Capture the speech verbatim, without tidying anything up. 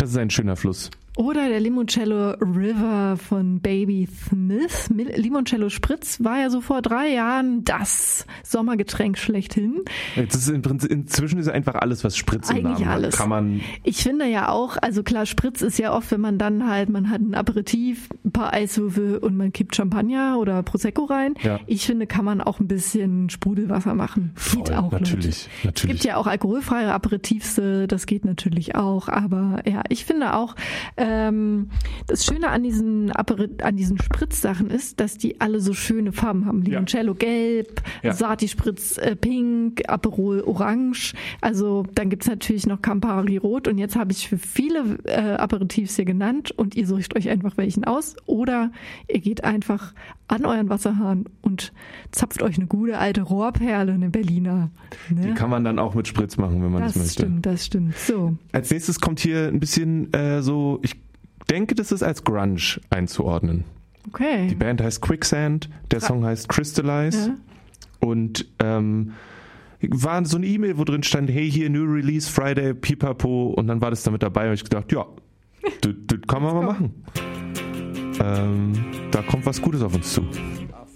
Das ist ein schöner Fluss. Oder der Limoncello River von Baby Smith. Limoncello Spritz war ja so vor drei Jahren das Sommergetränk schlechthin. Jetzt ist im Prinzip, inzwischen ist einfach alles, was Spritz im Eigentlich Namen alles. hat. Kann man. Ich finde ja auch, also klar, Spritz ist ja oft, wenn man dann halt, man hat ein Aperitif, ein paar Eiswürfel und man kippt Champagner oder Prosecco rein. Ja. Ich finde, kann man auch ein bisschen Sprudelwasser machen. Geht Voll, auch, natürlich, Leute. natürlich. Es gibt ja auch alkoholfreie Aperitifs, das geht natürlich auch. Aber ja, ich finde auch, ähm, das Schöne an diesen, Aperi- an diesen Spritzsachen ist, dass die alle so schöne Farben haben. Limoncello gelb, Ja. Sati Spritz äh, pink, Aperol orange. Also dann gibt's natürlich noch Campari rot. Und jetzt habe ich für viele äh, Aperitifs hier genannt und ihr sucht euch einfach welchen aus. Oder ihr geht einfach an euren Wasserhahn und zapft euch eine gute alte Rohrperle, eine Berliner. Ne? Die kann man dann auch mit Spritz machen, wenn man das, das möchte. stimmt, das stimmt. So. Als nächstes kommt hier ein bisschen äh, so, ich denke, das ist als Grunge einzuordnen. Okay. Die Band heißt Quicksand, der Song heißt Crystallize. Ja. Und ähm, war so eine E-Mail, wo drin stand, hey, hier, New Release Friday, pipapo. Und dann war das damit dabei und ich gedacht, ja, das, das kann man mal machen. Ähm, da kommt was Gutes auf uns zu.